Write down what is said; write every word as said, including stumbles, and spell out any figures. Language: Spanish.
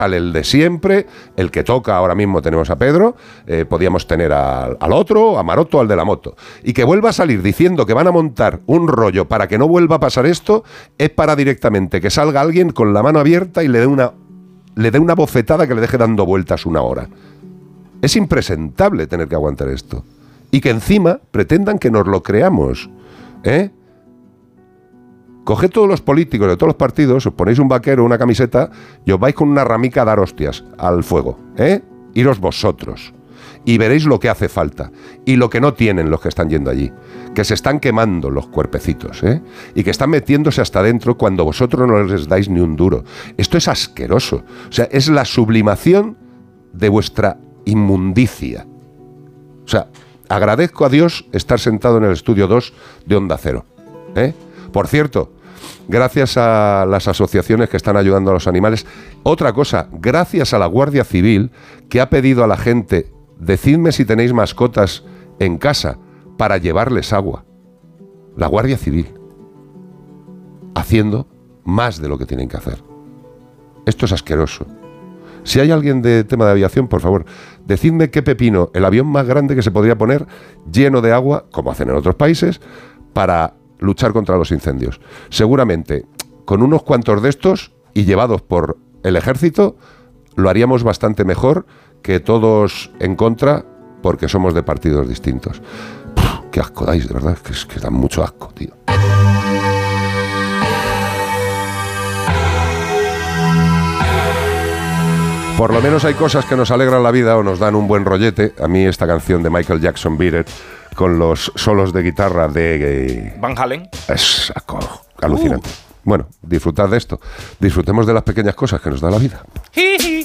al el de siempre, el que toca, ahora mismo tenemos a Pedro, eh, podíamos tener al, al otro, a Maroto, al de la moto. Y que vuelva a salir diciendo que van a montar un rollo para que no vuelva a pasar esto, es para directamente que salga alguien con la mano abierta y le dé una, le dé una bofetada que le deje dando vueltas una hora. Es impresentable tener que aguantar esto. Y que encima pretendan que nos lo creamos, ¿eh? Coged todos los políticos de todos los partidos, os ponéis un vaquero, una camiseta y os vais con una ramica a dar hostias al fuego, ¿eh? Iros vosotros y veréis lo que hace falta y lo que no tienen los que están yendo allí, que se están quemando los cuerpecitos, ¿eh? Y que están metiéndose hasta dentro cuando vosotros no les dais ni un duro. Esto es asqueroso, o sea, es la sublimación de vuestra inmundicia. O sea, agradezco a Dios estar sentado en el estudio dos de Onda Cero, ¿eh? Por cierto, gracias a las asociaciones que están ayudando a los animales. Otra cosa, gracias a la Guardia Civil, que ha pedido a la gente, decidme si tenéis mascotas en casa para llevarles agua. La Guardia Civil, haciendo más de lo que tienen que hacer. Esto es asqueroso. Si hay alguien de tema de aviación, por favor, decidme qué pepino, el avión más grande que se podría poner lleno de agua, como hacen en otros países, para luchar contra los incendios. Seguramente, con unos cuantos de estos y llevados por el ejército, lo haríamos bastante mejor que todos en contra, porque somos de partidos distintos. Puf, qué asco dais, de verdad, que, es, que dan mucho asco, tío. Por lo menos hay cosas que nos alegran la vida o nos dan un buen rollete. A mí esta canción de Michael Jackson, Beat It, con los solos de guitarra de eh, Van Halen, es alucinante. Uh. Bueno, disfrutad de esto. Disfrutemos de las pequeñas cosas que nos da la vida.